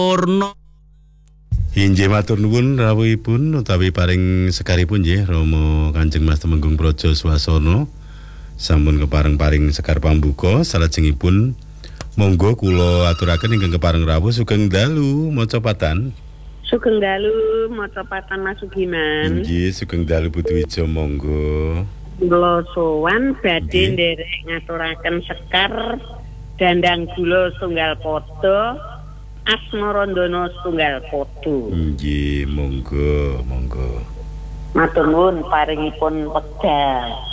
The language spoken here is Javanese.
sampurna. Inggih matur nuwun rawuhipun utawi paring sekaripun nggih Rama Kanjeng Mas Temenggung Praja Swasana sampun kepareng-paring sekar pambuka salajengipun monggo kula aturaken ingkang kepareng rawuh sugeng dalu maca patan. Sugeng dalu maca patan Mas Sugiman. Inggih sugeng dalu Putu Ijo monggo. Kula sowan badhe nderek ngaturaken sekar dandang gula setunggal pada Asmarandana setunggal pada. Nggih, monggo. Matur nuwun paringipun wekdal.